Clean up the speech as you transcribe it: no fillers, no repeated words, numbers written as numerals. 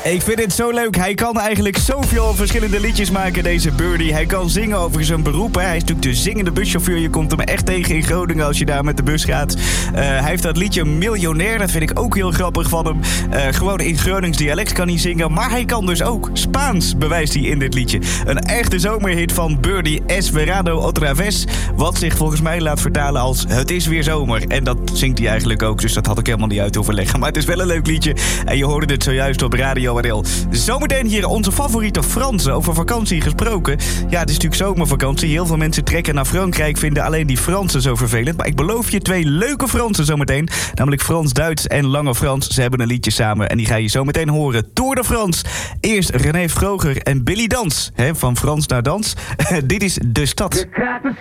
Ik vind het zo leuk. Hij kan eigenlijk zoveel verschillende liedjes maken, deze Birdie. Hij kan zingen over zijn beroep. Hè. Hij is natuurlijk de zingende buschauffeur. Je komt hem echt tegen in Groningen als je daar met de bus gaat. Hij heeft dat liedje Miljonair. Dat vind ik ook heel grappig van hem. Gewoon in Gronings dialect kan hij zingen. Maar hij kan dus ook Spaans, bewijst hij in dit liedje. Een echte zomerhit van Birdie, Es Verano Otra Vez. Wat zich volgens mij laat vertalen als het is weer zomer. En dat zingt hij eigenlijk ook. Dus dat had ik helemaal niet uit hoeven leggen. Maar het is wel een leuk liedje. En je hoorde dit zojuist op Radio NL. Zometeen hier onze favoriete Fransen. Over vakantie gesproken. Ja, het is natuurlijk zomervakantie. Heel veel mensen trekken naar Frankrijk. Vinden alleen die Fransen zo vervelend. Maar ik beloof je 2 leuke Fransen zometeen. Namelijk Frans-Duits en Lange Frans. Ze hebben een liedje samen. En die ga je zometeen horen. Tour de France. Eerst René Vroger en Billy Dans. Van Frans naar dans. Dit is De Stad. Je krijgt een